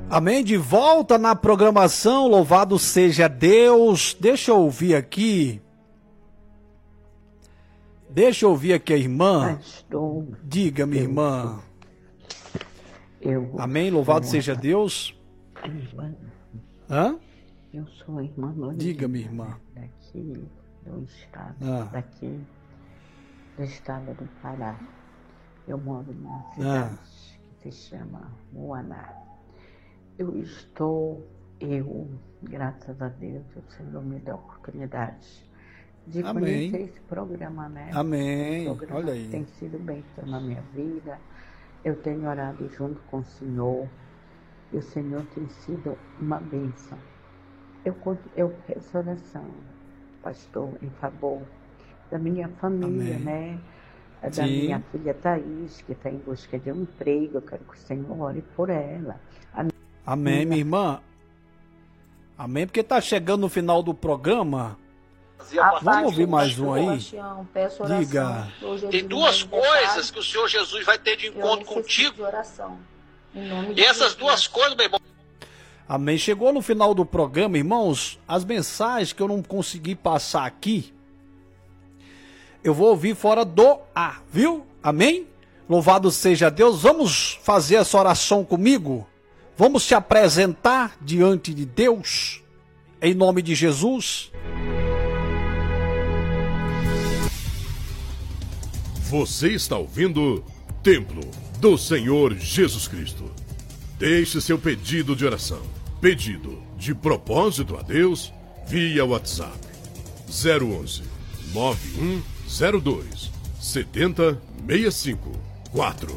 Amém, de volta na programação, louvado seja Deus. Deixa eu ouvir aqui a irmã. Pastor, Diga, minha irmã. Amém, louvado seja Deus. Irmã, Hã? eu sou a irmã Lorena. Diga, minha irmã. Daqui do estado, daqui do estado do Pará. Eu moro numa cidade que se chama Moaná. Graças a Deus, o Senhor me deu a oportunidade de conhecer esse programa, né? Amém. Esse programa Olha aí. tem sido bênção na minha vida. Eu tenho orado junto com o Senhor. E o Senhor tem sido uma bênção. Eu peço oração, pastor, em favor da minha família, né? Da minha filha Thaís, que está em busca de um emprego. Eu quero que o Senhor ore por ela. Amém, minha irmã. Amém, porque está chegando no final do programa. Vamos ouvir mais um aí? Diga. Tem duas coisas que o Senhor Jesus vai ter de encontro contigo. E essas duas coisas, meu irmão. Amém. Chegou no final do programa, irmãos, as mensagens que eu não consegui passar aqui, eu vou ouvir fora do ar, viu? Amém? Louvado seja Deus. Vamos fazer essa oração comigo? Vamos se apresentar diante de Deus, em nome de Jesus. Você está ouvindo Templo do Senhor Jesus Cristo. Deixe seu pedido de oração, pedido de propósito a Deus, via WhatsApp 011 9102 7065 4.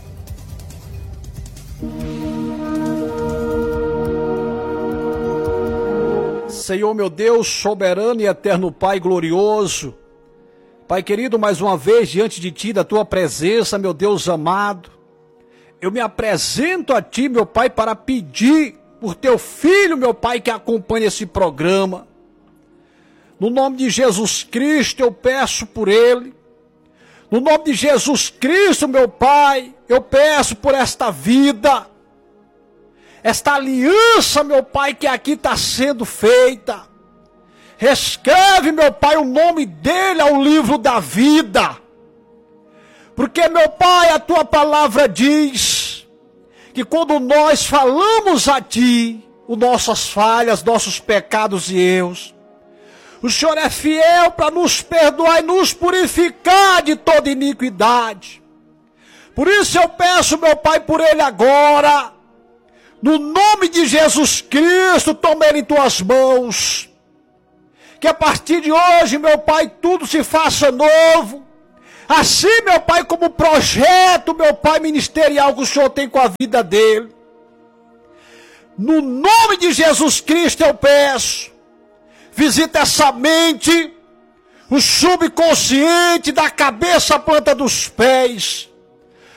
Senhor meu Deus, soberano e eterno Pai glorioso, Pai querido, mais uma vez diante de Ti, da Tua presença, meu Deus amado, eu me apresento a Ti, meu Pai, para pedir por Teu Filho, meu Pai, que acompanha esse programa. No nome de Jesus Cristo, eu peço por ele. No nome de Jesus Cristo, meu Pai, eu peço por esta vida, esta aliança, meu Pai, que aqui está sendo feita. Escreve, meu Pai, o nome dele ao livro da vida. Porque, meu Pai, a Tua palavra diz que quando nós falamos a Ti, as nossas falhas, nossos pecados e erros, o Senhor é fiel para nos perdoar e nos purificar de toda iniquidade. Por isso eu peço, meu Pai, por ele agora, no nome de Jesus Cristo, toma ele em Tuas mãos. Que a partir de hoje, meu Pai, tudo se faça novo. Assim, meu Pai, como projeto, meu Pai, ministerial que o Senhor tem com a vida dele. No nome de Jesus Cristo eu peço. Visita essa mente, o subconsciente, da cabeça à planta dos pés.